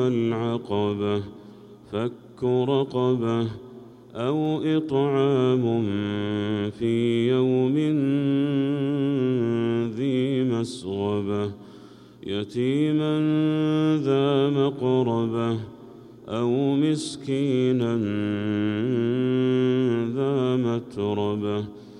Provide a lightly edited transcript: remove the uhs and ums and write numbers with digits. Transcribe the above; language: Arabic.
العقبة فك رقبة أو إطعام في يوم ذي مسغبة يتيما ذا مقربة أو مسكينا ذا متربة